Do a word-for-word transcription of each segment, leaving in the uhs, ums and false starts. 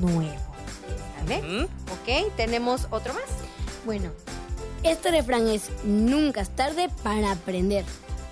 nuevo. ¿Vale? Uh-huh. Ok, ¿tenemos otro más? Bueno, este refrán es: nunca es tarde para aprender.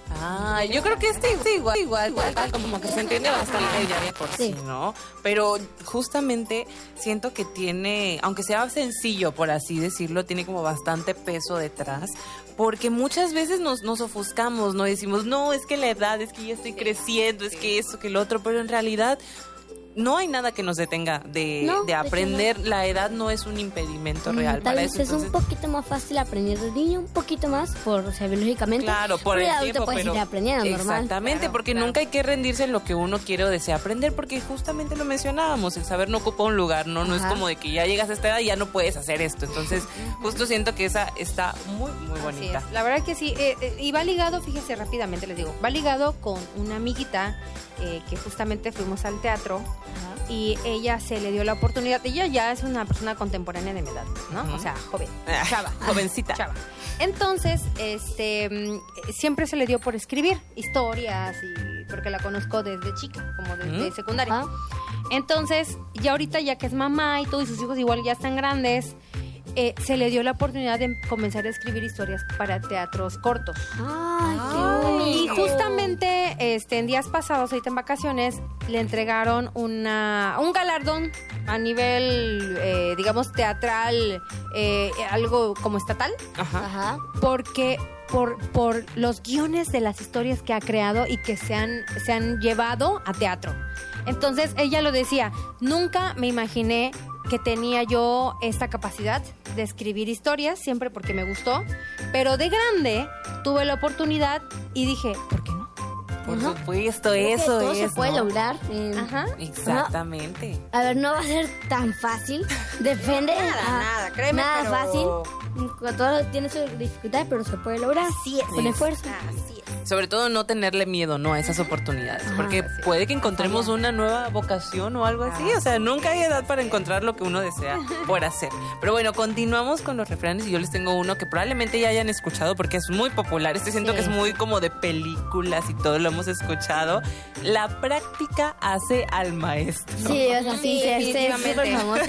Ah, yo creo que este igual, igual, igual, como que se entiende bastante ya de por sí, ¿no? Pero justamente siento que tiene, aunque sea sencillo, por así decirlo, tiene como bastante peso detrás, porque muchas veces nos, nos ofuscamos, ¿no? Decimos, no, es que la edad, es que ya estoy creciendo, es que esto, que lo otro, pero en realidad no hay nada que nos detenga de, no, de aprender. De no. La edad no es un impedimento mm, real tal para vez eso. Es entonces... un poquito más fácil aprender de niño, un poquito más, por, o sea, biológicamente. Claro, por pero el adulto tiempo, puedes pero... ir aprendiendo, normal. Exactamente, claro, porque claro. nunca hay que rendirse en lo que uno quiere o desea aprender, porque justamente lo mencionábamos, el saber no ocupa un lugar, ¿no? No Ajá. es como de que ya llegas a esta edad y ya no puedes hacer esto. Entonces, justo siento que esa está muy, muy bonita. La verdad que sí, eh, eh, y va ligado, fíjense rápidamente, les digo, va ligado con una amiguita eh, que justamente fuimos al teatro. Ajá. Y ella se le dio la oportunidad. Ella ya es una persona contemporánea de mi edad, ¿no? Uh-huh. O sea, joven, chava, jovencita. Chava. Entonces, este, siempre se le dio por escribir historias y porque la conozco desde chica, como desde uh-huh. secundaria. Uh-huh. Entonces, ya ahorita ya que es mamá y todos sus hijos igual ya están grandes, eh, se le dio la oportunidad de comenzar a escribir historias para teatros cortos. ¡Ay, qué bonito! Y justamente este, en días pasados, ahorita en vacaciones, le entregaron una un galardón a nivel, eh, digamos, teatral, eh, algo como estatal. Ajá. Ajá. Porque por, por los guiones de las historias que ha creado y que se han, se han llevado a teatro. Entonces, ella lo decía, nunca me imaginé que tenía yo esta capacidad de escribir historias, siempre porque me gustó, pero de grande tuve la oportunidad y dije, ¿por qué no? Por Ajá. supuesto, eso todo es. se puede ¿no? lograr. En... Ajá. Exactamente. Ajá. A ver, no va a ser tan fácil. Depende. Nada, Ajá. nada, créeme. Nada pero... fácil. Todo tiene su dificultad, pero se puede lograr. Así es. Con esfuerzo. Así es. Sobre todo no tenerle miedo, ¿no? A esas oportunidades. Ajá, porque sí. puede que encontremos una nueva vocación o algo así. O sea, nunca hay edad para encontrar lo que uno desea por hacer. Pero bueno, continuamos con los refranes y yo les tengo uno que probablemente ya hayan escuchado porque es muy popular. Este siento sí. que es muy como de películas y todo lo hemos escuchado. La práctica hace al maestro. Sí, o sea, sí, sí, es súper famoso.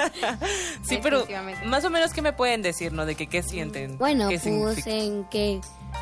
Sí, pero más o menos, ¿qué me pueden decir, no? De que qué sienten. Bueno, ¿Qué pues significa? en que...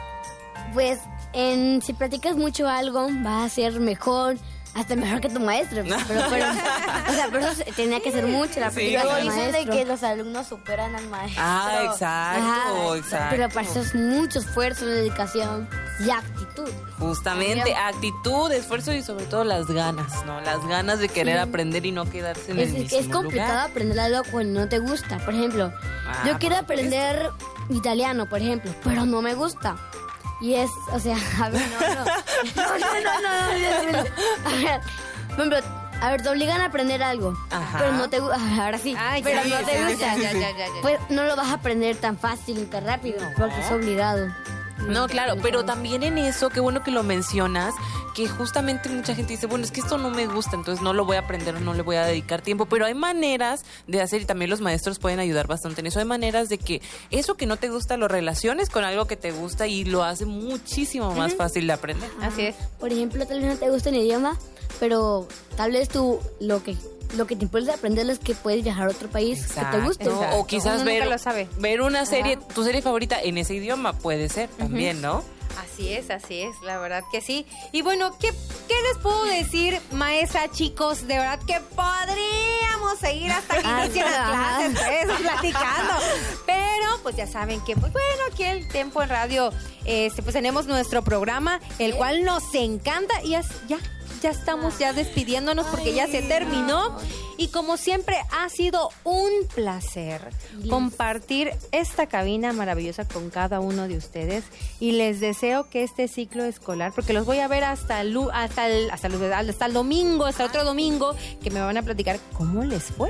Pues, en, si practicas mucho algo, vas a ser mejor, hasta mejor que tu maestro. Pero, pero, o sea, pero eso tenía que ser mucho la práctica. Sí, Luego dicen de que los alumnos superan al maestro. Ah, exacto, Ajá, exacto. Pero para eso es mucho esfuerzo, dedicación y actitud. Justamente, actitud, esfuerzo y sobre todo las ganas, ¿no? Las ganas de querer sí. aprender y no quedarse en es, el mismo Es complicado lugar. aprender algo cuando no te gusta. Por ejemplo, ah, yo quiero por aprender italiano, por ejemplo, pero no me gusta. Y es, o sea, a ver, no, no, no, no, no, no, no, no. A ver, por ejemplo, a ver, te obligan a aprender algo, Ajá. pero no te gusta, ahora sí, Ay, pero sí, no te sí, gusta, sí, sí, sí, ya, ya, ya. pues no lo vas a aprender tan fácil y tan rápido, porque es obligado. No, claro, pero también en eso, qué bueno que lo mencionas, que justamente mucha gente dice, bueno, es que esto no me gusta, entonces no lo voy a aprender o no le voy a dedicar tiempo, pero hay maneras de hacer, y también los maestros pueden ayudar bastante en eso, hay maneras de que eso que no te gusta lo relaciones con algo que te gusta y lo hace muchísimo más uh-huh. fácil de aprender. Así es. Por ejemplo, tal vez no te gusta un idioma, pero tal vez tú lo que... Lo que te impulsa a aprenderlo es que puedes viajar a otro país exacto, que te guste. Exacto. O quizás Uno ver, nunca lo sabe. ver una serie, Ajá. tu serie favorita en ese idioma puede ser también, uh-huh. ¿no? Así es, así es, la verdad que sí. Y bueno, ¿qué, qué les puedo decir, maestra, chicos? De verdad que podríamos seguir hasta que inicien las clases, pues, platicando. Pero, pues ya saben que, pues bueno, aquí el Tempo en Radio, este, pues tenemos nuestro programa, el cual nos encanta y es, ya, ya estamos ya despidiéndonos porque Ay, ya se terminó. No. Y como siempre, ha sido un placer yes. compartir esta cabina maravillosa con cada uno de ustedes. Y les deseo que este ciclo escolar, porque los voy a ver hasta el, hasta el, hasta el, hasta el domingo, hasta el otro domingo, que me van a platicar cómo les fue.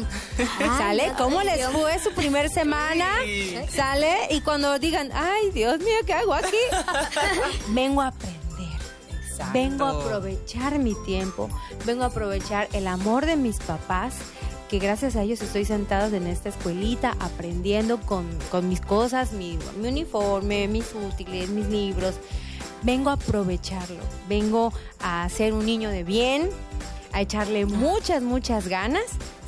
¿Sale? Ay, ¿Cómo les fue su primer semana? Sí. ¿Sale? Y cuando digan, ay, Dios mío, ¿qué hago aquí? Vengo a aprender. Exacto. Vengo a aprovechar mi tiempo, vengo a aprovechar el amor de mis papás, que gracias a ellos estoy sentada en esta escuelita aprendiendo con, con mis cosas, mi, mi uniforme, mis útiles, mis libros. Vengo a aprovecharlo, vengo a ser un niño de bien, a echarle muchas, muchas ganas